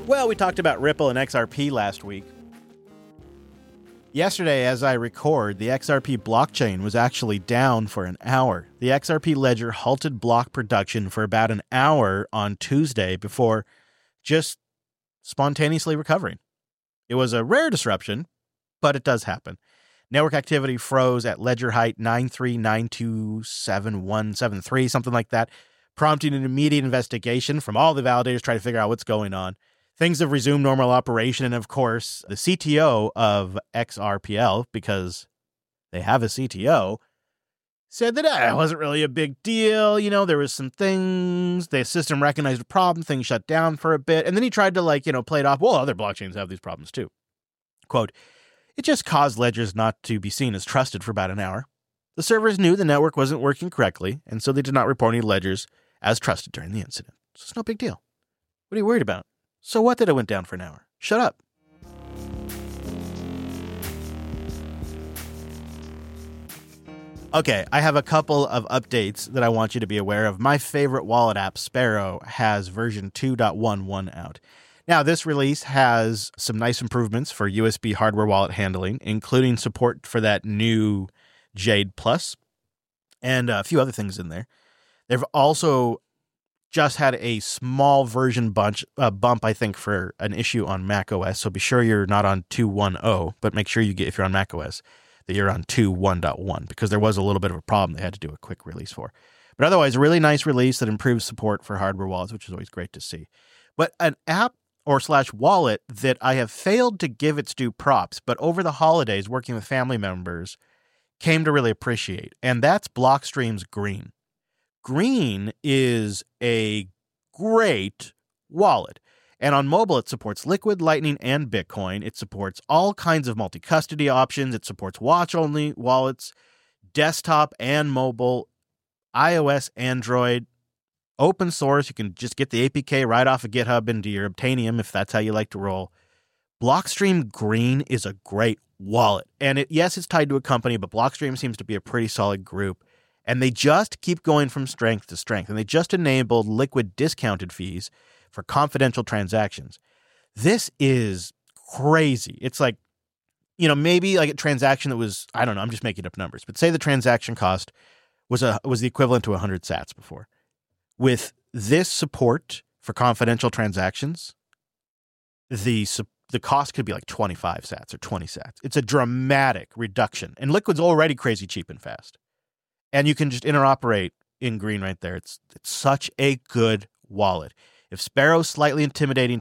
Well, we talked about Ripple and XRP last week. Yesterday, as I record, the XRP blockchain was actually down for an hour. The XRP ledger halted block production for about an hour on Tuesday before just spontaneously recovering. It was a rare disruption, but it does happen. Network activity froze at ledger height 939277173, something like that, prompting an immediate investigation from all the validators trying to figure out what's going on. Things have resumed normal operation, and of course, the CTO of XRPL, because they have a CTO, said that it wasn't really a big deal. You know, there was some things, the system recognized a problem, things shut down for a bit, and then he tried to, play it off, well, other blockchains have these problems too. Quote, it just caused ledgers not to be seen as trusted for about an hour. The servers knew the network wasn't working correctly, and so they did not report any ledgers as trusted during the incident. So it's no big deal. What are you worried about? So what that it went down for an hour? Shut up. Okay, I have a couple of updates that I want you to be aware of. My favorite wallet app, Sparrow, has version 2.11 out. Now, this release has some nice improvements for USB hardware wallet handling, including support for that new Jade Plus and a few other things in there. They've also just had a small version bump, I think, for an issue on macOS. So be sure you're not on 2.10, but make sure if you're on macOS, that you're on 2.1.1, because there was a little bit of a problem they had to do a quick release for. But otherwise, a really nice release that improves support for hardware wallets, which is always great to see. But an app / wallet that I have failed to give its due props, but over the holidays, working with family members, came to really appreciate, and that's Blockstream's Green. Green is a great wallet. And on mobile, it supports Liquid, Lightning, and Bitcoin. It supports all kinds of multi-custody options. It supports watch-only wallets, desktop and mobile, iOS, Android, open source. You can just get the APK right off of GitHub into your Obtainium if that's how you like to roll. Blockstream Green is a great wallet. And it's tied to a company, but Blockstream seems to be a pretty solid group. And they just keep going from strength to strength. And they just enabled Liquid discounted fees for confidential transactions. This is crazy. It's like, maybe like a transaction that was, I don't know, I'm just making up numbers, but say the transaction cost was the equivalent to 100 sats before. With this support for confidential transactions, the cost could be like 25 sats or 20 sats. It's a dramatic reduction. And Liquid's already crazy cheap and fast. And you can just interoperate in Green right there. It's such a good wallet. If Sparrow's slightly intimidating